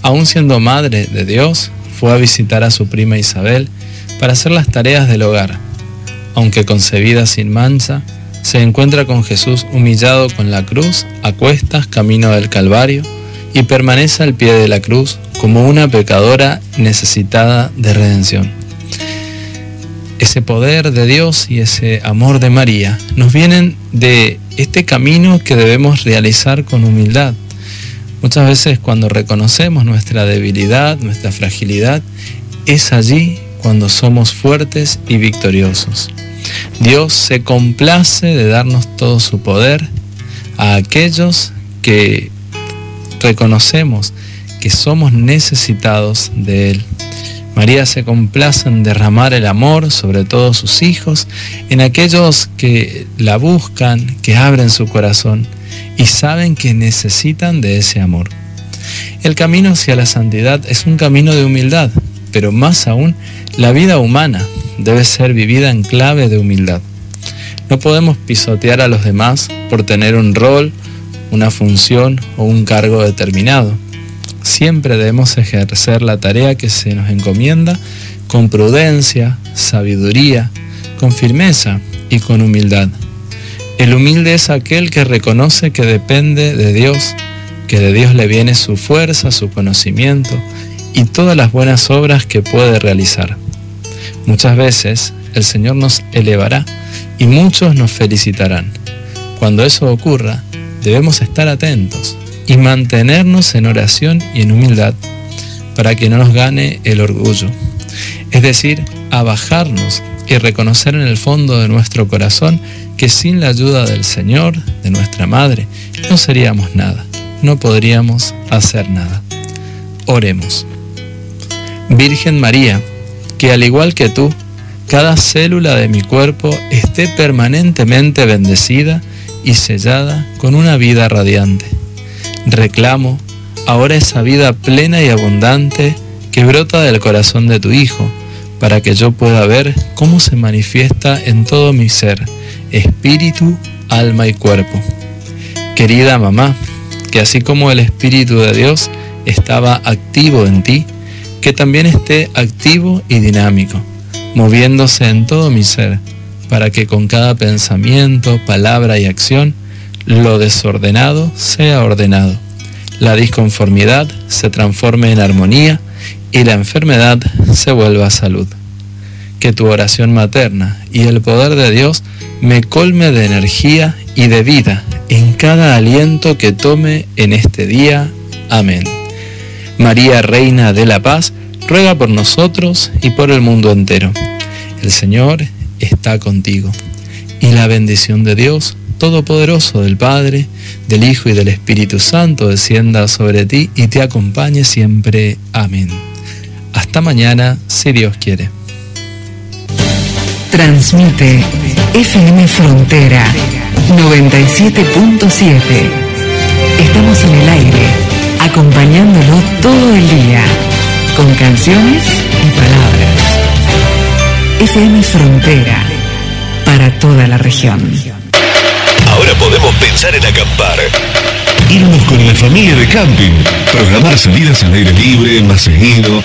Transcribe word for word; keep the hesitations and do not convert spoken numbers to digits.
aún siendo madre de Dios, fue a visitar a su prima Isabel para hacer las tareas del hogar. Aunque concebida sin mancha, se encuentra con Jesús humillado con la cruz, a cuestas, camino del Calvario, y permanece al pie de la cruz como una pecadora necesitada de redención. Ese poder de Dios y ese amor de María nos vienen de este camino que debemos realizar con humildad. Muchas veces cuando reconocemos nuestra debilidad, nuestra fragilidad, es allí cuando somos fuertes y victoriosos. Dios se complace de darnos todo su poder a aquellos que reconocemos que somos necesitados de Él. María se complace en derramar el amor sobre todos sus hijos, en aquellos que la buscan, que abren su corazón y saben que necesitan de ese amor. El camino hacia la santidad es un camino de humildad, pero más aún, la vida humana debe ser vivida en clave de humildad. No podemos pisotear a los demás por tener un rol, una función o un cargo determinado. Siempre debemos ejercer la tarea que se nos encomienda con prudencia, sabiduría, con firmeza y con humildad. El humilde es aquel que reconoce que depende de Dios, que de Dios le viene su fuerza, su conocimiento y todas las buenas obras que puede realizar. Muchas veces el Señor nos elevará y muchos nos felicitarán. Cuando eso ocurra, debemos estar atentos y mantenernos en oración y en humildad para que no nos gane el orgullo. Es decir, a bajarnos y reconocer en el fondo de nuestro corazón que sin la ayuda del Señor, de nuestra Madre, no seríamos nada, no podríamos hacer nada. Oremos. Virgen María, que al igual que tú, cada célula de mi cuerpo esté permanentemente bendecida y sellada con una vida radiante. Reclamo ahora esa vida plena y abundante que brota del corazón de tu Hijo, para que yo pueda ver cómo se manifiesta en todo mi ser, espíritu, alma y cuerpo. Querida mamá, que así como el Espíritu de Dios estaba activo en ti, que también esté activo y dinámico, moviéndose en todo mi ser, para que con cada pensamiento, palabra y acción, lo desordenado sea ordenado, la disconformidad se transforme en armonía y la enfermedad se vuelva salud. Que tu oración materna y el poder de Dios me colme de energía y de vida en cada aliento que tome en este día. Amén. María, Reina de la Paz, ruega por nosotros y por el mundo entero. El Señor está contigo, y la bendición de Dios Todopoderoso, del Padre, del Hijo y del Espíritu Santo descienda sobre ti y te acompañe siempre. Amén. Hasta mañana, si Dios quiere. Transmite F M Frontera noventa y siete punto siete. Estamos en el aire, acompañándolo todo el día, con canciones y palabras. F M Frontera, para toda la región. Ahora podemos pensar en acampar. Irnos con la familia de camping, programar salidas al aire libre más seguido,